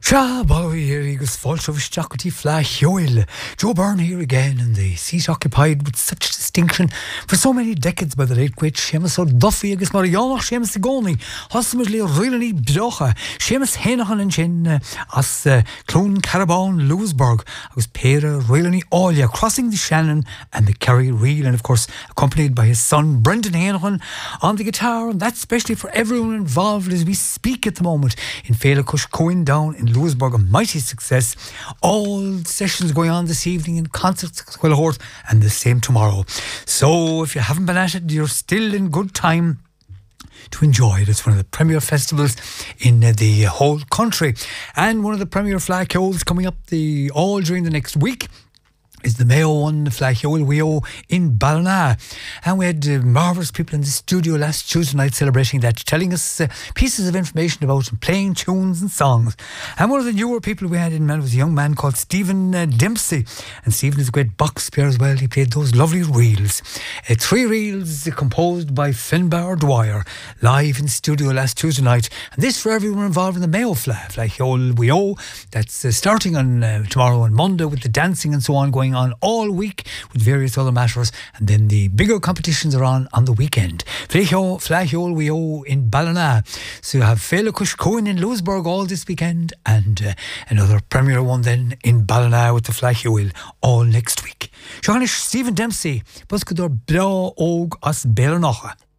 Cha boy here agus fáilte chocolate flash oil. Joe Byrne here again in the seat occupied with such distinction for so many decades by the late great Seamus O'Duffy agus Mariana Seamus Agoni. Hosmedly really brocha. Seamus Henachan and Chin as Clone Caravan Lewisburg agus Pera really Olia crossing the Shannon and the Kerry Reel, and of course accompanied by his son Brendan Henachan on the guitar, and that's especially for everyone involved as we speak at the moment in Féilecush Coin down in Lewisburg, a mighty success. All sessions going on this evening in concerts at Quillahort, and the same tomorrow. So if you haven't been at it, you're still in good time to enjoy it. It's one of the premier festivals in the whole country, and one of the premier flags coming up all during the next week is the Mayo One Flahiol Weo in Ballina. And we had marvellous people in the studio last Tuesday night celebrating that, telling us pieces of information about playing tunes and songs. And one of the newer people we had in man was a young man called Stephen Dempsey. And Stephen is a great box player as well. He played those lovely reels. 3 reels composed by Finbar Dwyer, live in studio last Tuesday night. And this for everyone involved in the Mayo Flahiol Weo. That's starting on tomorrow and Monday, with the dancing and so on going on all week with various other matters, and then the bigger competitions are on the weekend. Flahiol Weo in Ballina. So you have Féilecush Coin in Lewisburg all this weekend, and another premier one then in Ballina with the Flahiol all next week. Sean Stephen Dempsey, Buscador Bra Og as Bellanocha.